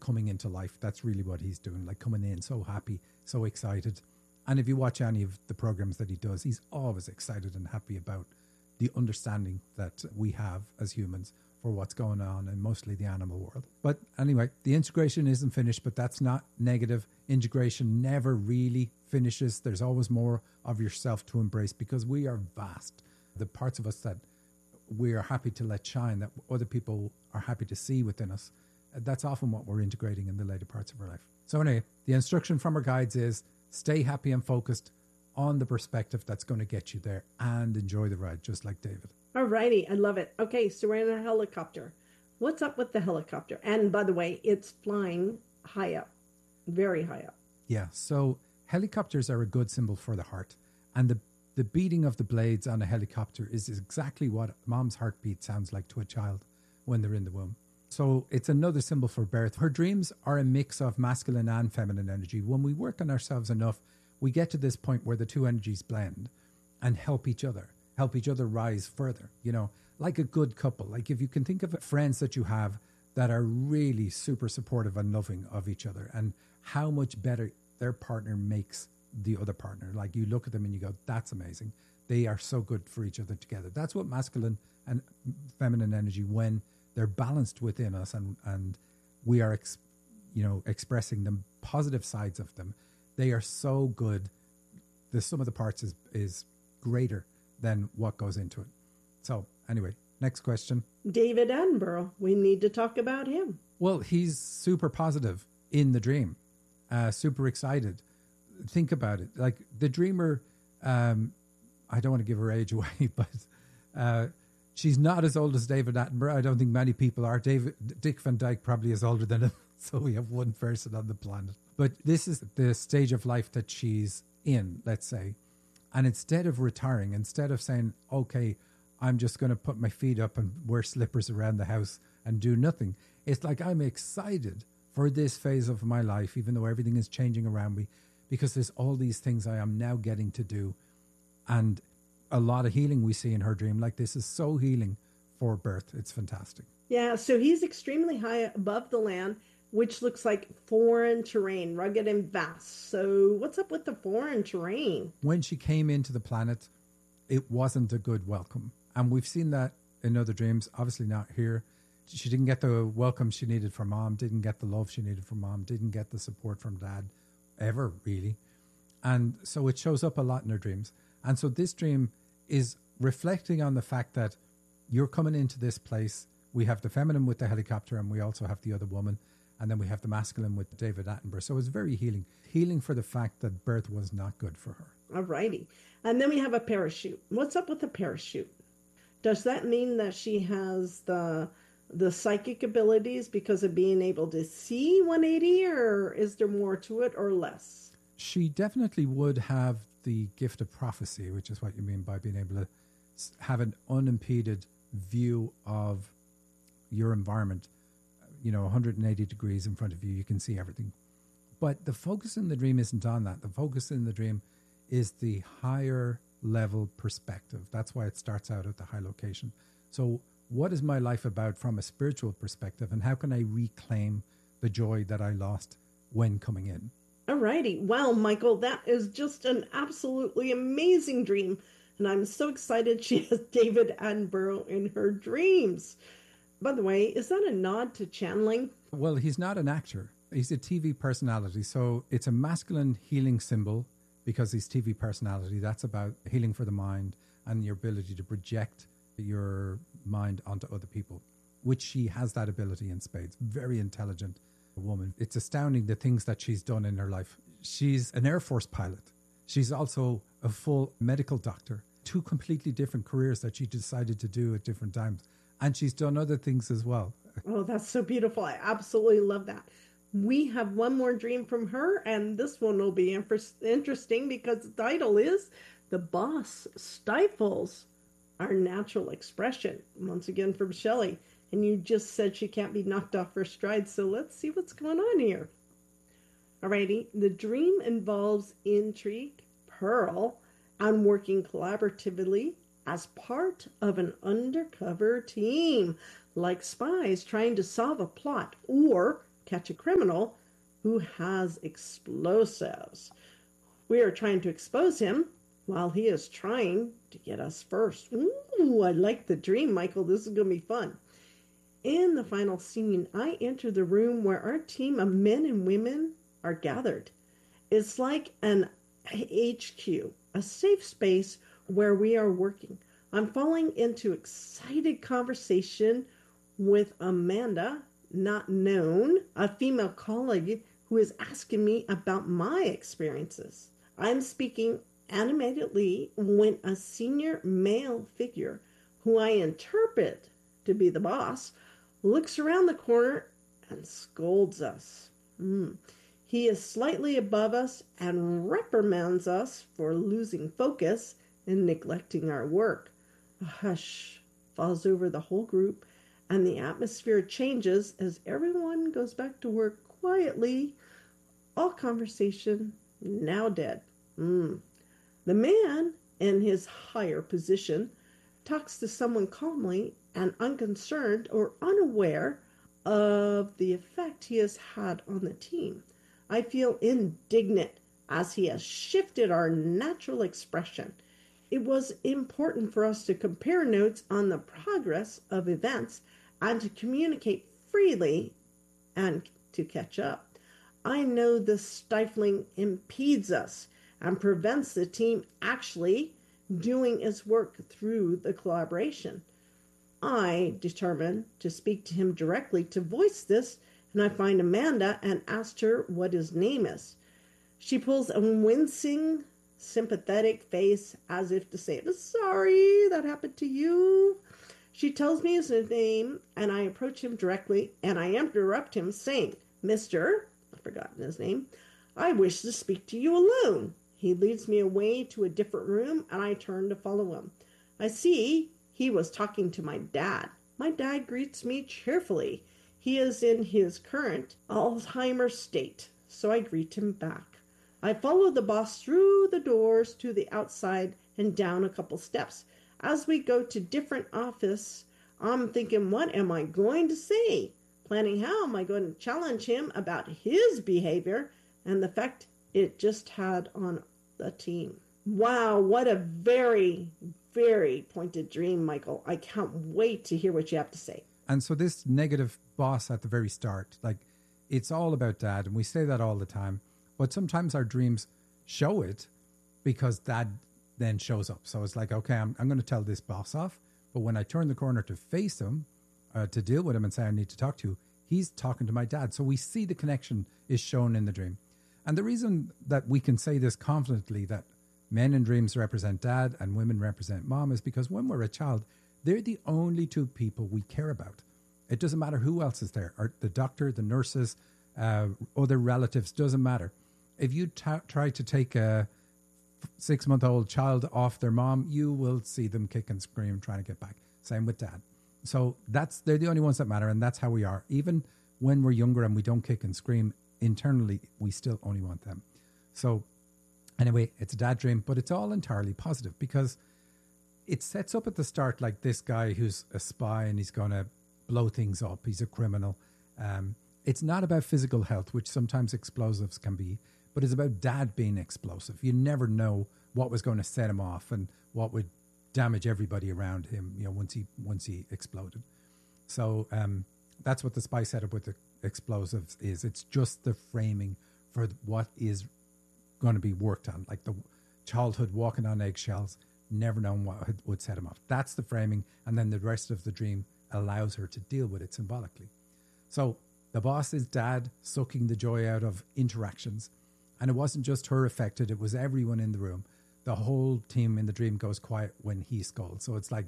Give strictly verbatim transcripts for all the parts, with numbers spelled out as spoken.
coming into life. That's really what he's doing, like coming in so happy, so excited. And if you watch any of the programs that he does, he's always excited and happy about the understanding that we have as humans for what's going on in mostly the animal world. But anyway, the integration isn't finished, but that's not negative. Integration never really finishes. There's always more of yourself to embrace because we are vast. The parts of us that we are happy to let shine, that other people are happy to see within us, that's often what we're integrating in the later parts of our life. So anyway, the instruction from our guides is stay happy and focused on the perspective that's going to get you there and enjoy the ride, just like David. All righty. I love it. Okay, so we're in a helicopter. What's up with the helicopter? And by the way, it's flying high up, very high up. Yeah, so helicopters are a good symbol for the heart. And the, the beating of the blades on a helicopter is exactly what mom's heartbeat sounds like to a child when they're in the womb. So it's another symbol for birth. Her dreams are a mix of masculine and feminine energy. When we work on ourselves enough, we get to this point where the two energies blend and help each other, help each other rise further, you know, like a good couple. Like if you can think of friends that you have that are really super supportive and loving of each other and how much better their partner makes the other partner. Like you look at them and you go, that's amazing. They are so good for each other together. That's what masculine and feminine energy, when they're balanced within us and, and we are, ex, you know, expressing the positive sides of them, they are so good. The sum of the parts is, is greater than what goes into it. So anyway, next question. David Attenborough. We need to talk about him. Well, he's super positive in the dream, uh, super excited. Think about it. Like the dreamer, um, I don't want to give her age away, but uh, she's not as old as David Attenborough. I don't think many people are. David Dick Van Dyke probably is older than him. So we have one person on the planet. But this is the stage of life that she's in, let's say. And instead of retiring, instead of saying, okay, I'm just going to put my feet up and wear slippers around the house and do nothing, it's like I'm excited for this phase of my life, even though everything is changing around me, because there's all these things I am now getting to do. And a lot of healing we see in her dream. Like this is so healing for birth. It's fantastic. Yeah, so he's extremely high above the land, which looks like foreign terrain, rugged and vast. So what's up with the foreign terrain? When she came into the planet, it wasn't a good welcome. And we've seen that in other dreams, obviously not here. She didn't get the welcome she needed from mom, didn't get the love she needed from mom, didn't get the support from dad, ever really. And so it shows up a lot in her dreams. And so this dream is reflecting on the fact that you're coming into this place. We have the feminine with the helicopter and we also have the other woman. And then we have the masculine with David Attenborough. So it's very healing. Healing for the fact that birth was not good for her. All righty. And then we have a parachute. What's up with the parachute? Does that mean that she has the the psychic abilities because of being able to see one eighty, or is there more to it or less? She definitely would have the gift of prophecy, which is what you mean by being able to have an unimpeded view of your environment. You know, one hundred eighty degrees in front of you, you can see everything. But the focus in the dream isn't on that. The focus in the dream is the higher level perspective. That's why it starts out at the high location. So what is my life about from a spiritual perspective, and how can I reclaim the joy that I lost when coming in? All righty. Well, Michael, that is just an absolutely amazing dream. And I'm so excited she has David Attenborough in her dreams. By the way, is that a nod to channeling? Well, he's not an actor. He's a T V personality. So it's a masculine healing symbol because he's T V personality. That's about healing for the mind and your ability to project your mind onto other people, which she has that ability in spades. Very intelligent woman. It's astounding the things that she's done in her life. She's an Air Force pilot. She's also a full medical doctor. Two completely different careers that she decided to do at different times. And she's done other things as well. Oh, that's so beautiful. I absolutely love that. We have one more dream from her, and this one will be interesting because the title is The Boss Stifles Our Natural Expression. Once again from Shelley. And you just said she can't be knocked off her stride, so let's see what's going on here. Alrighty, the dream involves intrigue, Pearl, and working collaboratively as part of an undercover team, like spies trying to solve a plot or catch a criminal who has explosives. We are trying to expose him while he is trying to get us first. Ooh, I like the dream, Michael. This is going to be fun. In the final scene, I enter the room where our team of men and women are gathered. It's like an H Q, a safe space where we are working. I'm falling into excited conversation with Amanda, not known, a female colleague who is asking me about my experiences. I'm speaking animatedly when a senior male figure, who I interpret to be the boss, looks around the corner and scolds us. Mm. He is slightly above us and reprimands us for losing focus and neglecting our work. A hush falls over the whole group, and the atmosphere changes as everyone goes back to work quietly. All conversation now dead. Mm. The man in his higher position talks to someone calmly and unconcerned or unaware of the effect he has had on the team. I feel indignant as he has shifted our natural expression. It was important for us to compare notes on the progress of events and to communicate freely and to catch up. I know this stifling impedes us and prevents the team actually doing its work through the collaboration. I determined to speak to him directly to voice this, and I find Amanda and asked her what his name is. She pulls a wincing, sympathetic face as if to say, "Sorry that happened to you." She tells me his name, and I approach him directly, and I interrupt him saying, "Mister," I've forgotten his name, "I wish to speak to you alone." He leads me away to a different room, and I turn to follow him. I see he was talking to my dad. My dad greets me cheerfully. He is in his current Alzheimer's state, so I greet him back. I follow the boss through the doors to the outside and down a couple steps. As we go to different office, I'm thinking, what am I going to say? Planning how am I going to challenge him about his behavior and the effect it just had on the team. Wow, what a very, very pointed dream, Michael. I can't wait to hear what you have to say. And so this negative boss at the very start, like, it's all about dad, and we say that all the time, but sometimes our dreams show it because dad then shows up. So it's like, okay, I'm, I'm going to tell this boss off, but when I turn the corner to face him, uh, to deal with him and say I need to talk to you, he's talking to my dad. So we see the connection is shown in the dream. And the reason that we can say this confidently, that men in dreams represent dad and women represent mom, is because when we're a child, they're the only two people we care about. It doesn't matter who else is there, or the doctor, the nurses, uh, other relatives, doesn't matter. If you t- try to take a six-month-old child off their mom, you will see them kick and scream trying to get back. Same with dad. So that's they're the only ones that matter, and that's how we are. Even when we're younger and we don't kick and scream, internally, we still only want them. So anyway, it's a dad dream, but it's all entirely positive because it sets up at the start like this guy who's a spy and he's going to blow things up. He's a criminal. Um, it's not about physical health, which sometimes explosives can be, but it's about dad being explosive. You never know what was going to set him off and what would damage everybody around him, you know, once he once he exploded. So um, that's what the spy setup with the explosives is. It's just the framing for what is going to be worked on, like the childhood walking on eggshells, never knowing what would set him off. That's the framing, and then the rest of the dream allows her to deal with it symbolically. So the boss is dad sucking the joy out of interactions, and it wasn't just her affected, it was everyone in the room. The whole team in the dream goes quiet when he scolds. So it's like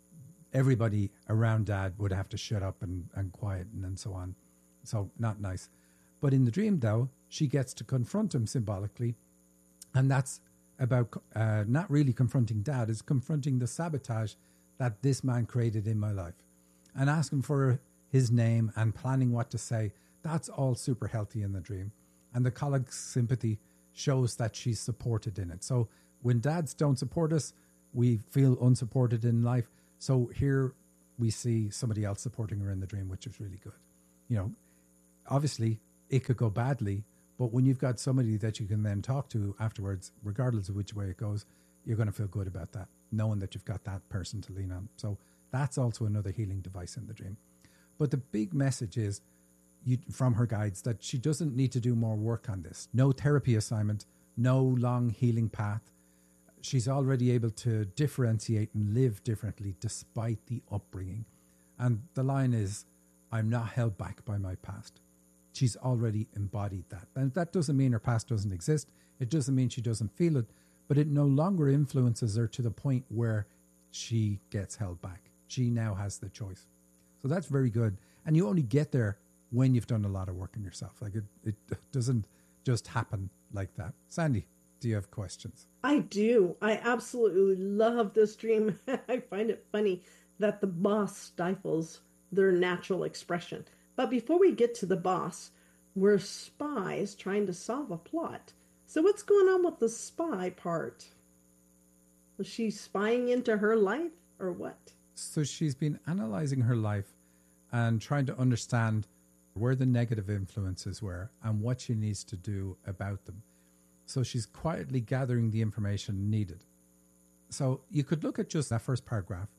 everybody around dad would have to shut up and, and quiet and, and so on. So not nice. But in the dream, though, she gets to confront him symbolically. And that's about uh, not really confronting dad, it's confronting the sabotage that this man created in my life. And asking for his name and planning what to say, that's all super healthy in the dream. And the colleague's sympathy shows that she's supported in it. So when dads don't support us, we feel unsupported in life. So here we see somebody else supporting her in the dream, which is really good. You know, obviously it could go badly, but when you've got somebody that you can then talk to afterwards, regardless of which way it goes, you're going to feel good about that, knowing that you've got that person to lean on. So that's also another healing device in the dream. But the big message is you, from her guides, that she doesn't need to do more work on this. No therapy assignment, no long healing path. She's already able to differentiate and live differently despite the upbringing. And the line is, I'm not held back by my past. She's already embodied that. And that doesn't mean her past doesn't exist. It doesn't mean she doesn't feel it, but it no longer influences her to the point where she gets held back. She now has the choice. So that's very good. And you only get there when you've done a lot of work on yourself. Like it, it doesn't just happen like that. Sandy, do you have questions? I do. I absolutely love this dream. I find it funny that the boss stifles their natural expression. But before we get to the boss, we're spies trying to solve a plot. So what's going on with the spy part? Was she spying into her life or what? So she's been analyzing her life and trying to understand where the negative influences were and what she needs to do about them. So she's quietly gathering the information needed. So you could look at just that first paragraph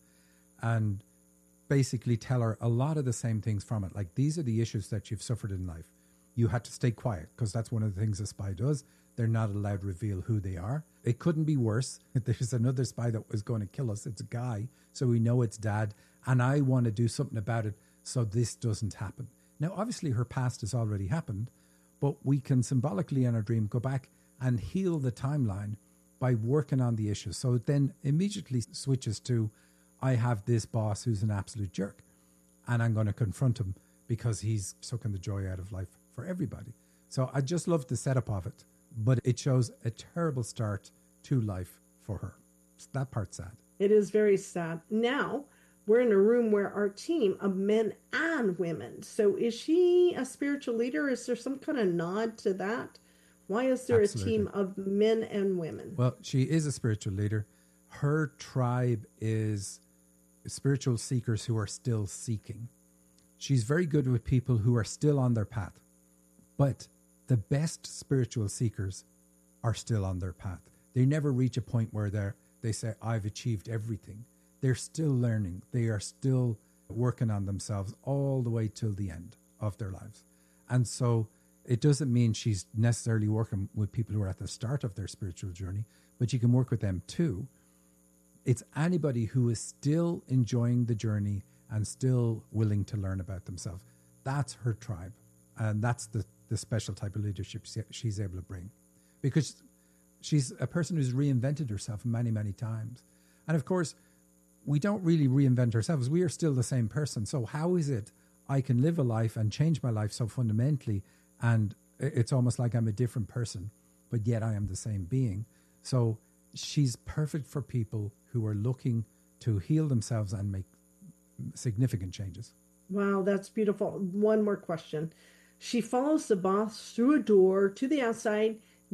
and basically tell her a lot of the same things from it. Like, these are the issues that you've suffered in life. You had to stay quiet because that's one of the things a spy does. They're not allowed to reveal who they are. It couldn't be worse. There's another spy that was going to kill us. It's a guy. So we know it's dad. And I want to do something about it so this doesn't happen. Now, obviously, her past has already happened, but we can symbolically in our dream go back and heal the timeline by working on the issues. So it then immediately switches to, I have this boss who's an absolute jerk, and I'm going to confront him because he's sucking the joy out of life for everybody. So I just love the setup of it, but it shows a terrible start to life for her. That part's sad. It is very sad. Now, we're in a room where our team of men and women. So is she a spiritual leader? Is there some kind of nod to that? Why is there Absolutely. a team of men and women? Well, she is a spiritual leader. Her tribe is spiritual seekers who are still seeking. She's very good with people who are still on their path. But the best spiritual seekers are still on their path. They never reach a point where they're, they say, I've achieved everything. They're still learning. They are still working on themselves all the way till the end of their lives. And so it doesn't mean she's necessarily working with people who are at the start of their spiritual journey, but you can work with them too. It's anybody who is still enjoying the journey and still willing to learn about themselves. That's her tribe. And that's the, the special type of leadership she's able to bring. Because she's a person who's reinvented herself many, many times. And of course, we don't really reinvent ourselves. We are still the same person. So how is it I can live a life and change my life so fundamentally, and it's almost like I'm a different person, but yet I am the same being? So she's perfect for people who are looking to heal themselves and make significant changes. Wow, that's beautiful. One more question. She follows the boss through a door to the outside,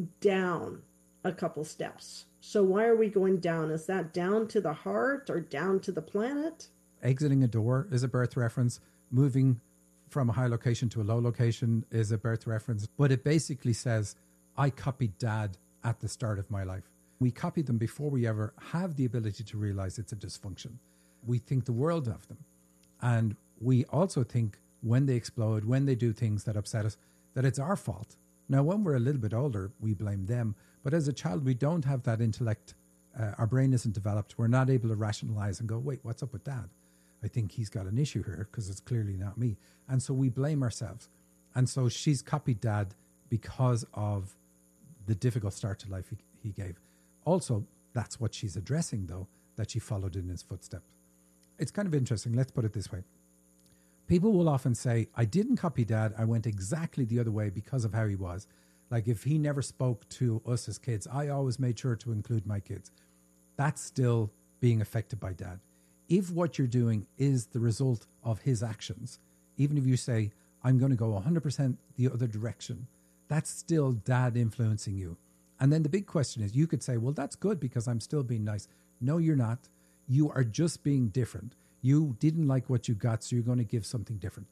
down a couple steps. So why are we going down? Is that down to the heart or down to the planet? Exiting a door is a birth reference. Moving from a high location to a low location is a birth reference. But it basically says, I copied dad at the start of my life. We copy them before we ever have the ability to realize it's a dysfunction. We think the world of them. And we also think when they explode, when they do things that upset us, that it's our fault. Now, when we're a little bit older, we blame them. But as a child, we don't have that intellect. Uh, our brain isn't developed. We're not able to rationalize and go, wait, what's up with dad? I think he's got an issue here because it's clearly not me. And so we blame ourselves. And so she's copied dad because of the difficult start to life he, he gave. Also, that's what she's addressing, though, that she followed in his footsteps. It's kind of interesting. Let's put it this way. People will often say, I didn't copy dad. I went exactly the other way because of how he was. Like if he never spoke to us as kids, I always made sure to include my kids. That's still being affected by dad. If what you're doing is the result of his actions, even if you say, I'm going to go one hundred percent the other direction, that's still dad influencing you. And then the big question is, you could say, well, that's good because I'm still being nice. No, you're not. You are just being different. You didn't like what you got, so you're going to give something different.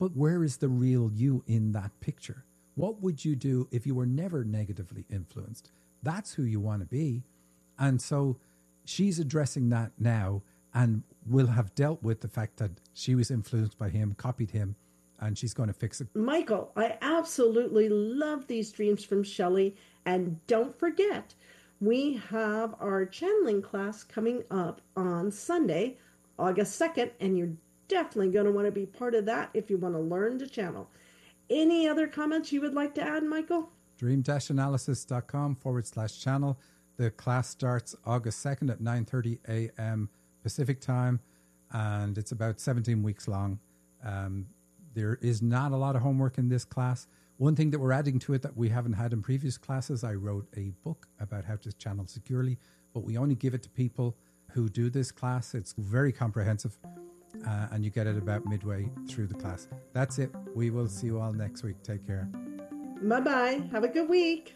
But where is the real you in that picture? What would you do if you were never negatively influenced? That's who you want to be. And so she's addressing that now and will have dealt with the fact that she was influenced by him, copied him, and she's going to fix it. Michael, I absolutely love these dreams from Shelley. And don't forget, we have our channeling class coming up on Sunday, August second, and you're definitely going to want to be part of that if you want to learn to channel. Any other comments you would like to add, Michael? dream-analysis.com forward slash channel. The class starts August second at nine thirty a.m. Pacific time, and it's about seventeen weeks long. Um, there is not a lot of homework in this class. One thing that we're adding to it that we haven't had in previous classes, I wrote a book about how to channel securely, but we only give it to people who do this class. It's very comprehensive, uh, and you get it about midway through the class. That's it. We will see you all next week. Take care. Bye-bye. Have a good week.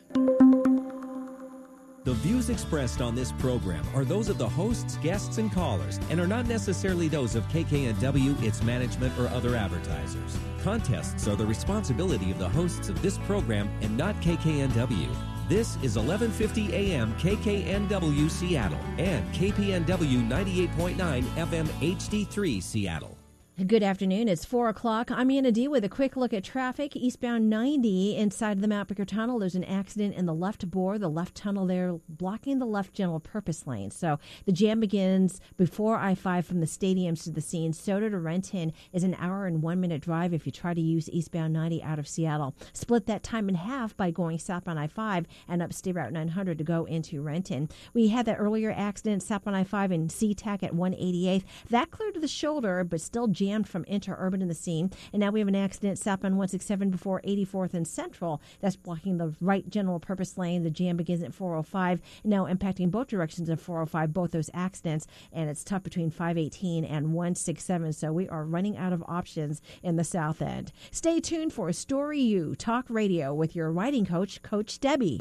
The views expressed on this program are those of the hosts, guests, and callers, and are not necessarily those of K K N W, its management, or other advertisers. Contests are the responsibility of the hosts of this program and not K K N W. This is eleven fifty a.m. K K N W Seattle and K P N W ninety-eight point nine F M H D three Seattle. Good afternoon. It's four o'clock. I'm Anna D with a quick look at traffic. Eastbound ninety inside the Mount Baker Tunnel. There's an accident in the left bore, the left tunnel there, blocking the left general purpose lane. So the jam begins before I five from the stadiums to the scene. Soda to Renton is an hour and one minute drive if you try to use eastbound ninety out of Seattle. Split that time in half by going southbound I five and up State Route nine hundred to go into Renton. We had that earlier accident southbound I five in SeaTac at one eighty-eighth. That cleared to the shoulder, but still jammed from interurban in the scene. And now we have an accident southbound one sixty-seven before eighty-fourth and Central. That's blocking the right general purpose lane. The jam begins at four oh five, now impacting both directions of four oh five, both those accidents. And it's tough between five eighteen and one sixty-seven. So we are running out of options in the south end. Stay tuned for Story U Talk Radio with your writing coach, Coach Debbie.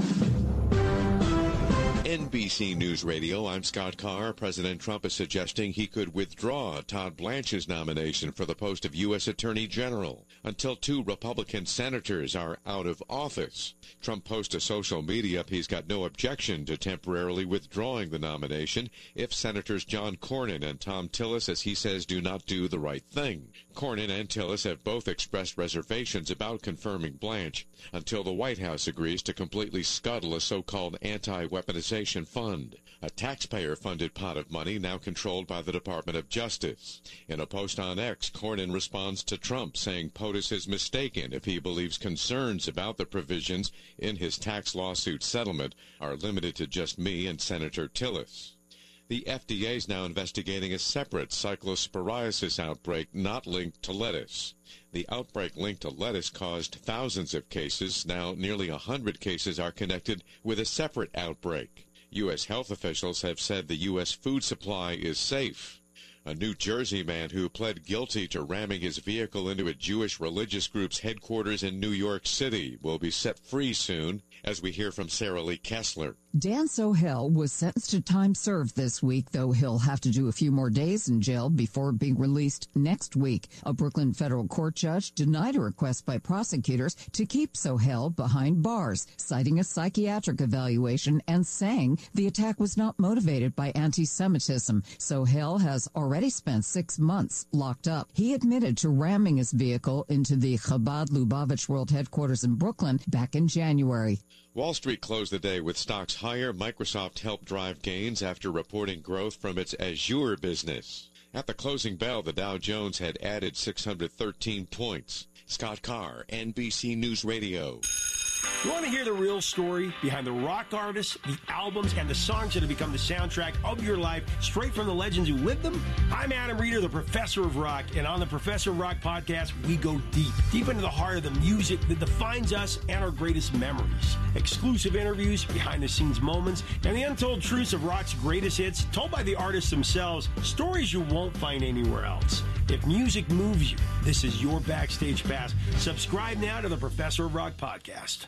N B C News Radio, I'm Scott Carr. President Trump is suggesting he could withdraw Todd Blanche's nomination for the post of U S Attorney General until two Republican senators are out of office. Trump posts to social media he's got no objection to temporarily withdrawing the nomination if Senators John Cornyn and Thom Tillis, as he says, do not do the right thing. Cornyn and Tillis have both expressed reservations about confirming Blanche until the White House agrees to completely scuttle a so-called anti-weaponization fund, a taxpayer-funded pot of money now controlled by the Department of Justice. In a post on X, Cornyn responds to Trump, saying POTUS is mistaken if he believes concerns about the provisions in his tax lawsuit settlement are limited to just me and Senator Tillis. The F D A is now investigating a separate cyclosporiasis outbreak not linked to lettuce. The outbreak linked to lettuce caused thousands of cases. Now nearly one hundred cases are connected with a separate outbreak. U S health officials have said the U S food supply is safe. A New Jersey man who pled guilty to ramming his vehicle into a Jewish religious group's headquarters in New York City will be set free soon, as we hear from Sarah Lee Kessler. Dan Sohail was sentenced to time served this week, though he'll have to do a few more days in jail before being released next week. A Brooklyn federal court judge denied a request by prosecutors to keep Sohail behind bars, citing a psychiatric evaluation and saying the attack was not motivated by anti-Semitism. Sohail has already spent six months locked up. He admitted to ramming his vehicle into the Chabad Lubavitch World Headquarters in Brooklyn back in January. Wall Street closed the day with stocks higher. Microsoft helped drive gains after reporting growth from its Azure business. At the closing bell, the Dow Jones had added six hundred thirteen points. Scott Carr, N B C News Radio. You want to hear the real story behind the rock artists, the albums, and the songs that have become the soundtrack of your life, straight from the legends who lived them? I'm Adam Reeder, the Professor of Rock, and on the Professor of Rock podcast, we go deep, deep into the heart of the music that defines us and our greatest memories. Exclusive interviews, behind-the-scenes moments, and the untold truths of rock's greatest hits, told by the artists themselves, stories you won't find anywhere else. If music moves you, this is your backstage pass. Subscribe now to the Professor of Rock podcast.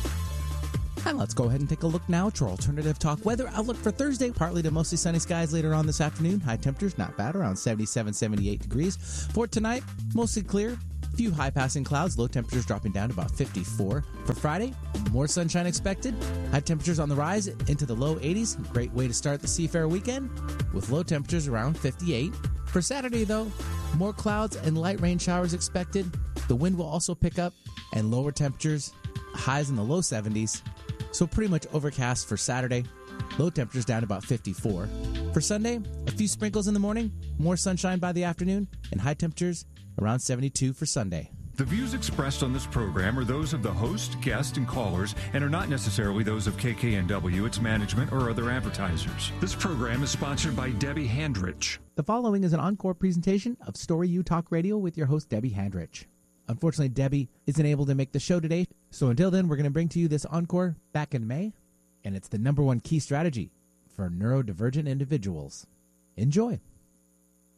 And let's go ahead and take a look now at your alternative talk weather outlook for Thursday. Partly to mostly sunny skies later on this afternoon. High temperatures not bad, around seventy-seven, seventy-eight degrees. For tonight, mostly clear. Few high-passing clouds, low temperatures dropping down to about fifty-four. For Friday, more sunshine expected. High temperatures on the rise into the low eighties. Great way to start the Seafair weekend with low temperatures around fifty-eight. For Saturday, though, more clouds and light rain showers expected. The wind will also pick up and lower temperatures, highs in the low seventies. So pretty much overcast for Saturday. Low temperatures down to about fifty-four. For Sunday, a few sprinkles in the morning, more sunshine by the afternoon, and high temperatures around seventy-two for Sunday. The views expressed on this program are those of the host, guests, and callers, and are not necessarily those of K K N W, its management, or other advertisers. This program is sponsored by Debbie Handrich. The following is an encore presentation of Story U Talk Radio with your host, Debbie Handrich. Unfortunately, Debbie isn't able to make the show today, so until then, we're going to bring to you this encore back in May, and it's the number one key strategy for neurodivergent individuals. Enjoy.